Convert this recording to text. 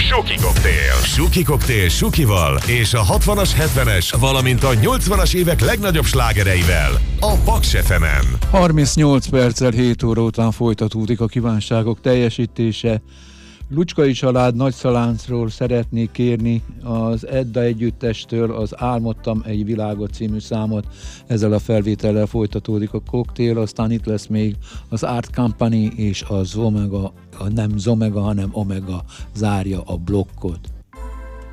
Suki Koktél. Suki Koktél Sukival és a 60-as, 70-es, valamint a 80-as évek legnagyobb slágereivel a Paks FM-en. 38 perccel 7 óra után folytatódik a kívánságok teljesítése. Lucskai család Nagyszaláncról szeretnék kérni az Edda együttestől az Álmodtam egy világot című számot. Ezzel a felvétellel folytatódik a koktél, aztán itt lesz még az Art Company és az Omega, nem Zomega, hanem Omega zárja a blokkot.